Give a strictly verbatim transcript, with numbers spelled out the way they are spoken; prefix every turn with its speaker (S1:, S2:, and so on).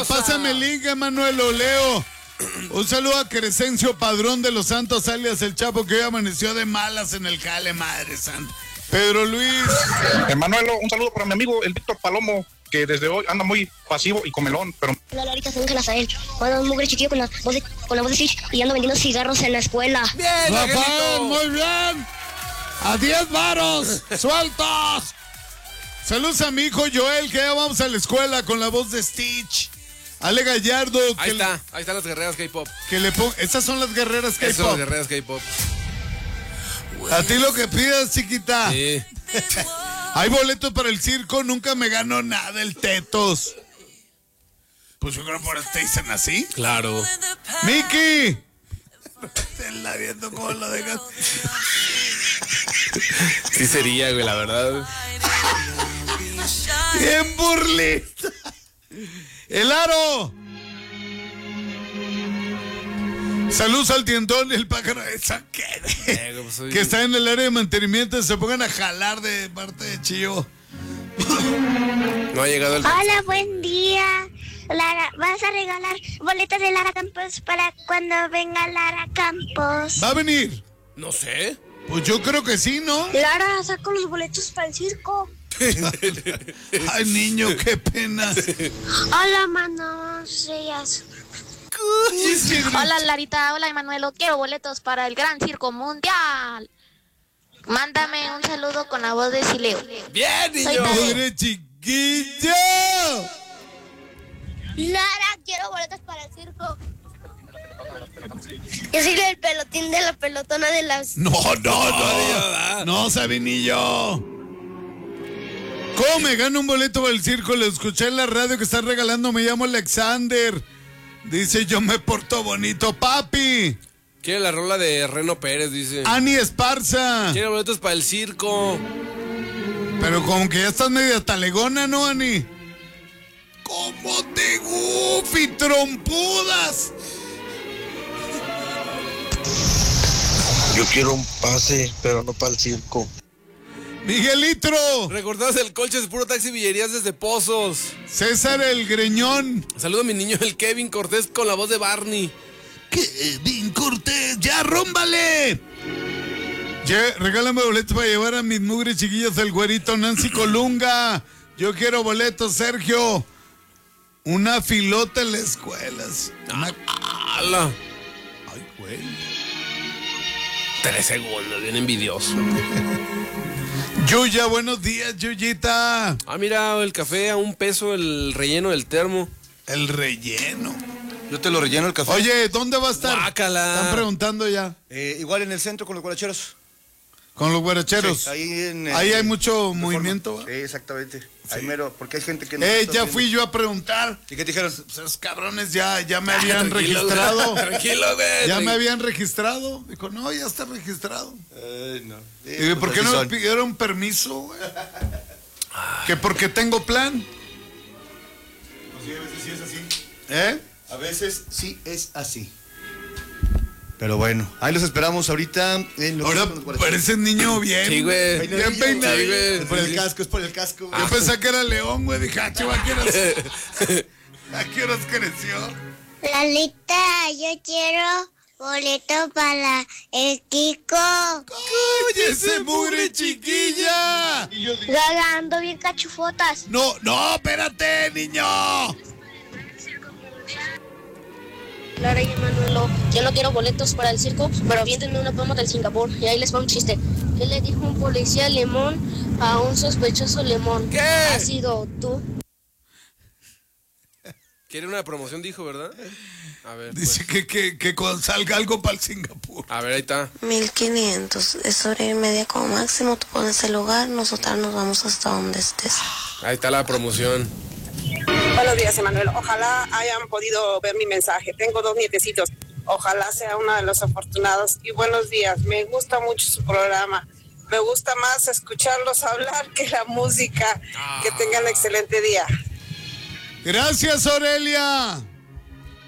S1: pásame el link, Emanuel, lo leo. Un saludo a Crescencio Padrón de los Santos, alias El Chapo, que hoy amaneció de malas en el jale, madre santa. Pedro Luis.
S2: Emanuel, un saludo para mi amigo, el Víctor Palomo, que desde hoy anda muy pasivo y comelón, pero...
S3: Hola, Larita, soy Ángel Azael. Cuando un mugre chiquillo con la voz de, con la voz de Stitch y ando vendiendo cigarros en la escuela.
S1: ¡Bien, Rafael, muy bien! ¡A diez varos! ¡Sueltos! Saludos a mi hijo Joel, que ya vamos a la escuela con la voz de Stitch. Ale Gallardo.
S4: Ahí
S1: que
S4: está,
S1: le,
S4: ahí están las guerreras K-pop.
S1: Que le ponga, esas son las guerreras K-pop.
S4: Esas son las guerreras K-pop.
S1: A ti lo que pidas, chiquita.
S4: Sí.
S1: Hay boletos para el circo, nunca me ganó nada el Tetos. Pues yo creo que por eso te dicen así.
S4: Claro.
S1: ¡Miki! Te la viendo cómo lo dejas.
S4: Sí sería, güey, la verdad.
S1: Bien burlista. El Aro. Saludos al tiendón, el pájaro de San
S4: Eh, pues soy...
S1: que está en el área de mantenimiento. Se pongan a jalar de parte de Chío.
S4: No ha llegado el...
S3: Hola, buen día. Lara, ¿vas a regalar boletos de Lara Campos para cuando venga Lara Campos?
S1: ¿Va a venir?
S4: No sé.
S1: Pues yo creo que sí, ¿no?
S3: Lara, saco los boletos para el circo.
S1: Ay, niño, qué pena.
S3: Hola, manos días.
S5: Hola, Larita. Hola, Emanuelo. Quiero boletos para el Gran Circo Mundial. Mándame un saludo con la voz de Sileo.
S4: Bien, niño.
S1: ¡Pobre chiquillo!
S3: Lara, quiero boletos para el circo. Yo soy el pelotín de la pelotona de las...
S1: No, no, no. No, Sabinillo. ¿Cómo me gano un boleto para el circo? Lo escuché en la radio que está regalando. Me llamo Alexander. Dice, yo me porto bonito, papi.
S4: Quiere la rola de Reno Pérez, dice.
S1: Ani Esparza.
S4: Quiere boletos para el circo.
S1: Pero como que ya estás media talegona, ¿no, Ani? ¿Cómo te gufi, trompudas?
S6: Yo quiero un pase, pero no para el circo.
S1: Miguelito.
S4: ¿Recordás el Colches Puro Taxi Villerías desde Pozos?
S1: César el Greñón.
S4: Saludo a mi niño, el Kevin Cortés, con la voz de Barney.
S1: Kevin Cortés, ya rómbale. Ya, regálame boletos para llevar a mis mugres chiquillas al güerito Nancy Colunga. Yo quiero boletos, Sergio. Una filota en las escuelas. Una...
S4: ¡Hala!
S1: Ay, güey.
S4: Tres segundos, bien envidioso.
S1: Yuya, buenos días, Yuyita.
S4: Ah, mira, el café a un peso, el relleno del termo.
S1: El relleno.
S6: Yo te lo relleno el café.
S1: Oye, ¿dónde va a estar?
S4: Guácala.
S1: Están preguntando ya.
S6: Eh, igual en el centro con los guaracheros.
S1: Con los guaracheros.
S6: Sí, ahí en,
S1: ahí
S6: eh,
S1: hay mucho
S6: reforma.
S1: movimiento.
S6: Sí, exactamente. Ahí mero, porque hay gente que no...
S1: Eh,
S6: está
S1: ya
S6: viendo.
S1: fui yo a preguntar.
S6: ¿Y qué te dijeron?
S1: Esos cabrones ya, ya me habían
S4: Tranquilo,
S1: registrado.
S4: güey. Tranquilo, güey.
S1: Ya me
S4: Tranquilo.
S1: habían registrado. Dijo, no, ya está registrado.
S6: Ay, no. Sí,
S1: Y dije, ¿por
S6: pues
S1: qué
S6: así
S1: no
S6: son.
S1: me pidieron permiso, güey? Que porque tengo plan.
S6: Sí, a veces sí es así.
S1: ¿Eh?
S6: A veces sí es así. Pero bueno, ahí los esperamos ahorita en los...
S1: Ahora pareces niño bien.
S4: Sí, güey.
S1: Bien peinado.
S4: Sí, güey.
S6: Es por el casco, es por el casco.
S1: Yo pensé que era león, güey. Dije, ah, chiva, ¿a qué horas, ¿a qué horas creció?
S3: Lalita, yo quiero boleto para el Kiko.
S1: ¡Cállese, mugre chiquilla!
S3: Gaga, ando bien cachufotas.
S1: No, no, espérate, niño.
S5: Lara y Emanuelo, yo no quiero boletos para el circo, pero aviéntenme una promo del Singapur. Y ahí les va un chiste. ¿Qué le dijo un policía lemón a un sospechoso lemón?
S4: ¿Qué?
S5: ¿Ha sido tú?
S4: Quiere una promoción, dijo, ¿verdad? A ver.
S1: Dice
S4: pues.
S1: que, que, que cuando salga algo para el Singapur.
S4: A ver, ahí está.
S7: mil quinientos, es hora y media como máximo, tú pones el lugar, nosotras nos vamos hasta donde estés.
S4: Ahí está la promoción.
S8: Buenos días, Emanuel. Ojalá hayan podido ver mi mensaje. Tengo dos nietecitos. Ojalá sea uno de los afortunados. Y buenos días. Me gusta mucho su programa. Me gusta más escucharlos hablar que la música. Que tengan excelente día.
S1: Gracias, Aurelia.